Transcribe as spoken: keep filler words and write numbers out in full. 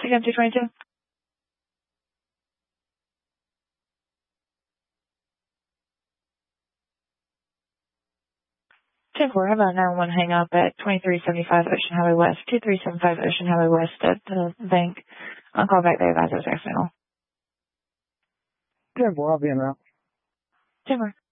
again, two twenty-two. ten four, how about nine one hang up at twenty-three seventy-five Ocean Highway West, two three seven five Ocean Highway West at the bank. I'll call back there, guys. It was accidental. ten four, I'll be en route. ten four.